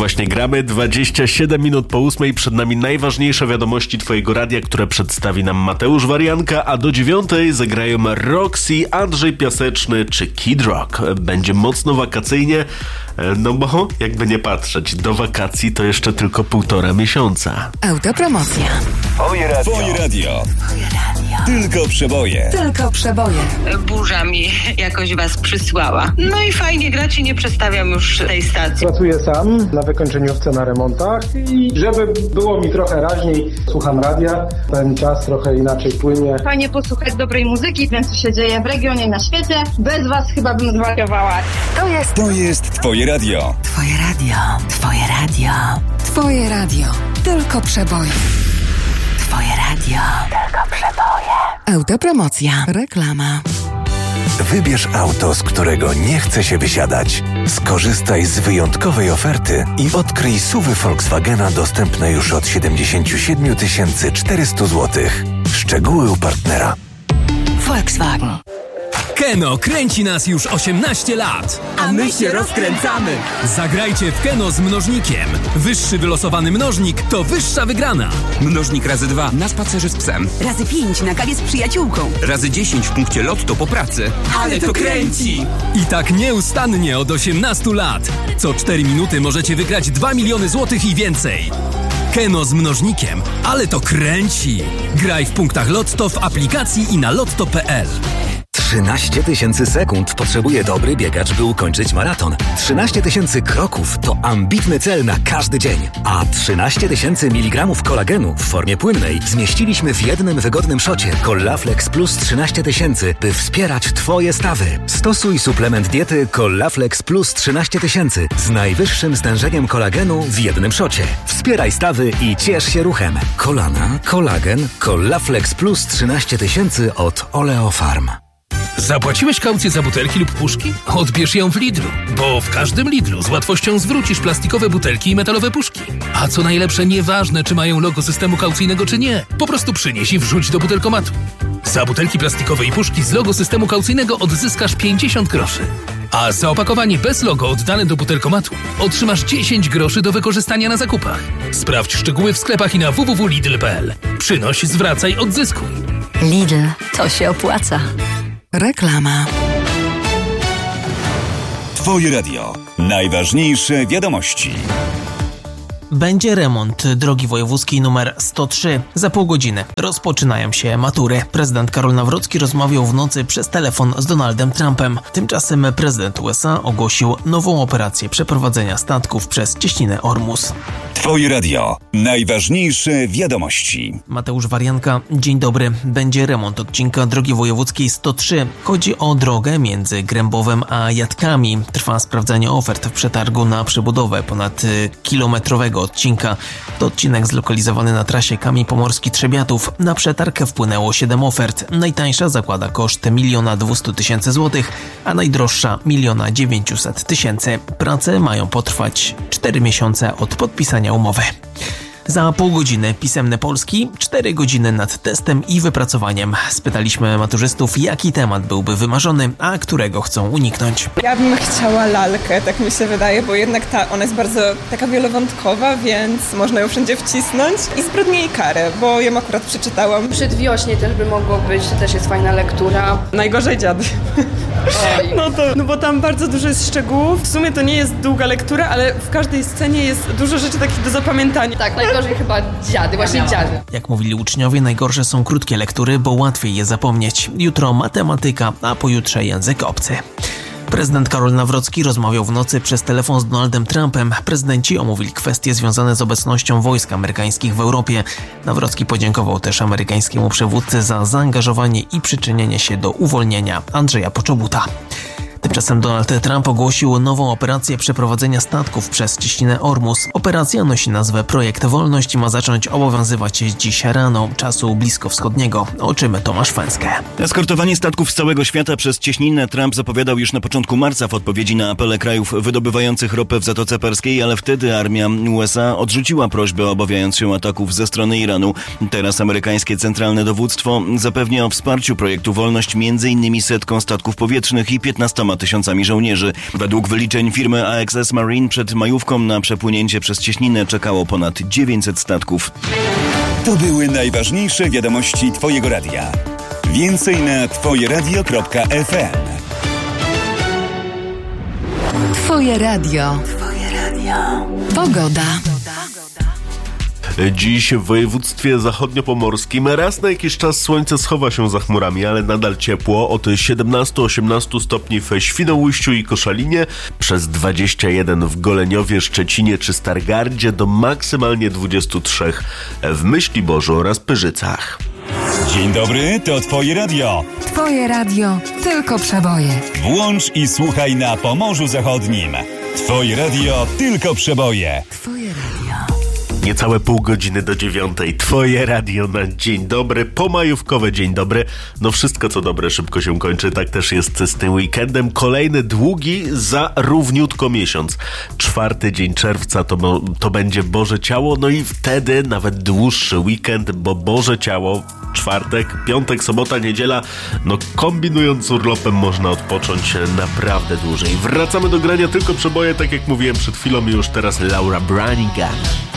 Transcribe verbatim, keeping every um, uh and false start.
właśnie gramy. dwadzieścia siedem minut po ósmej. Przed nami najważniejsze wiadomości twojego radia, które przedstawi nam Mateusz Warianka, a do dziewiątej zagrają Roxy, Andrzej Piaseczny czy Kid Rock. Będzie mocno wakacyjnie, no bo jakby nie patrzeć, do wakacji to jeszcze tylko półtora miesiąca. Autopromocja. Twoje radio. Twoje radio. Twoje radio. Tylko przeboje. Tylko przeboje. Burza mi jakoś was przysłała. No i fajnie gracie, nie przestawiam już tej stacji. Pracuję sam na wykończeniówce na remontach i żeby było mi trochę raźniej, słucham radia. Ten czas trochę inaczej płynie. Fajnie posłuchać dobrej muzyki, wiem co się dzieje w regionie i na świecie. Bez was chyba bym zwariowała. To jest... To jest Twoje radio. Twoje radio. Twoje radio. Twoje radio. Tylko przeboje. Twoje radio. Tylko przeboje. Autopromocja. Reklama. Wybierz auto, z którego nie chce się wysiadać. Skorzystaj z wyjątkowej oferty i odkryj S U V y Volkswagena dostępne już od siedemdziesiąt siedem tysięcy czterysta złotych. Szczegóły u partnera. Volkswagen. Keno kręci nas już osiemnaście lat. A my się rozkręcamy. Zagrajcie w Keno z mnożnikiem. Wyższy wylosowany mnożnik to wyższa wygrana. Mnożnik razy dwa na spacerze z psem. Razy pięć na kawie z przyjaciółką. Razy dziesięć w punkcie lotto po pracy. Ale to kręci! I tak nieustannie od osiemnastu lat. Co cztery minuty możecie wygrać dwa miliony złotych i więcej. Keno z mnożnikiem, ale to kręci. Graj w punktach Lotto, w aplikacji i na lotto kropka p l. trzynaście tysięcy sekund potrzebuje dobry biegacz, by ukończyć maraton. trzynaście tysięcy kroków to ambitny cel na każdy dzień. A trzynaście tysięcy miligramów kolagenu w formie płynnej zmieściliśmy w jednym wygodnym szocie Collaflex Plus trzynaście tysięcy, by wspierać Twoje stawy. Stosuj suplement diety Collaflex Plus trzynaście tysięcy z najwyższym stężeniem kolagenu w jednym szocie. Wspieraj stawy i ciesz się ruchem. Kolana, kolagen, Collaflex Plus trzynaście tysięcy od Oleofarm. Zapłaciłeś kaucję za butelki lub puszki? Odbierz ją w Lidlu, bo w każdym Lidlu z łatwością zwrócisz plastikowe butelki i metalowe puszki. A co najlepsze, nieważne czy mają logo systemu kaucyjnego czy nie, po prostu przynieś i wrzuć do butelkomatu. Za butelki plastikowe i puszki z logo systemu kaucyjnego odzyskasz pięćdziesiąt groszy. A za opakowanie bez logo oddane do butelkomatu otrzymasz dziesięć groszy do wykorzystania na zakupach. Sprawdź szczegóły w sklepach i na w w w kropka lidl kropka p l. Przynoś, zwracaj, odzyskuj. Lidl, to się opłaca. Reklama. Twoje radio. Najważniejsze wiadomości. Będzie remont drogi wojewódzkiej numer sto trzy. Za pół godziny rozpoczynają się matury. Prezydent Karol Nawrocki rozmawiał w nocy przez telefon z Donaldem Trumpem. Tymczasem prezydent U S A ogłosił nową operację przeprowadzenia statków przez cieśninę Ormus. Twoje radio. Najważniejsze wiadomości. Mateusz Warianka, dzień dobry. Będzie remont odcinka drogi wojewódzkiej sto trzy. Chodzi o drogę między Grębowem a Jatkami. Trwa sprawdzanie ofert w przetargu na przebudowę ponad kilometrowego odcinka. To odcinek zlokalizowany na trasie Kamień Pomorski-Trzebiatów. Na przetarg wpłynęło siedem ofert. Najtańsza zakłada koszt miliona dwieście tysięcy złotych, a najdroższa miliona dziewięćset tysięcy. Prace mają potrwać cztery miesiące od podpisania umowy. Za pół godziny pisemne Polski, cztery godziny nad testem i wypracowaniem. Spytaliśmy maturzystów, jaki temat byłby wymarzony, a którego chcą uniknąć. Ja bym chciała lalkę, tak mi się wydaje, bo jednak ta, ona jest bardzo taka wielowątkowa, więc można ją wszędzie wcisnąć. I zbrodnię i karę, bo ją akurat przeczytałam. Przedwiośnie też by mogło być, to też jest fajna lektura. Najgorzej dziady. No to, no bo tam bardzo dużo jest szczegółów. W sumie to nie jest długa lektura, ale w każdej scenie jest dużo rzeczy takich do zapamiętania. Tak, najgorzej chyba dziady, właśnie dziady. Jak mówili uczniowie, najgorsze są krótkie lektury, bo łatwiej je zapomnieć. Jutro matematyka, a pojutrze język obcy. Prezydent Karol Nawrocki rozmawiał w nocy przez telefon z Donaldem Trumpem. Prezydenci omówili kwestie związane z obecnością wojsk amerykańskich w Europie. Nawrocki podziękował też amerykańskiemu przywódcy za zaangażowanie i przyczynienie się do uwolnienia Andrzeja Poczobuta. Tymczasem Donald Trump ogłosił nową operację przeprowadzenia statków przez cieśninę Ormus. Operacja nosi nazwę Projekt Wolność i ma zacząć obowiązywać dziś rano, czasu bliskowschodniego. O czym Tomasz Fęskę. Eskortowanie statków z całego świata przez cieśninę Trump zapowiadał już na początku marca w odpowiedzi na apele krajów wydobywających ropę w Zatoce Perskiej, ale wtedy armia U S A odrzuciła prośbę, obawiając się ataków ze strony Iranu. Teraz amerykańskie centralne dowództwo zapewnia o wsparciu projektu Wolność między innymi setką statków powietrznych i piętnastoma dwoma tysiącami żołnierzy. Według wyliczeń firmy A X S Marine przed majówką na przepłynięcie przez cieśninę czekało ponad dziewięćset statków. To były najważniejsze wiadomości Twojego radia. Więcej na twoje radio kropka f m. Twoje radio. Twoje radio. Pogoda. Dziś w województwie zachodniopomorskim raz na jakiś czas słońce schowa się za chmurami, ale nadal ciepło, od siedemnaście do osiemnastu stopni w Świnoujściu i Koszalinie, przez dwadzieścia jeden w Goleniowie, Szczecinie czy Stargardzie, do maksymalnie dwudziestu trzech w Myśliborzu oraz Pyrzycach. Dzień dobry, to Twoje radio. Twoje radio, tylko przeboje. Włącz i słuchaj na Pomorzu Zachodnim. Twoje radio, tylko przeboje. Twoje radio. Niecałe pół godziny do dziewiątej. Twoje radio na dzień dobry, pomajówkowe dzień dobry. No wszystko co dobre szybko się kończy, tak też jest z tym weekendem. Kolejny długi za równiutko miesiąc. Czwarty dzień czerwca to, to będzie Boże Ciało, no i wtedy nawet dłuższy weekend, bo Boże Ciało, czwartek, piątek, sobota, niedziela, no kombinując z urlopem można odpocząć naprawdę dłużej. Wracamy do grania tylko przeboje, tak jak mówiłem przed chwilą, już teraz Laura Branigan.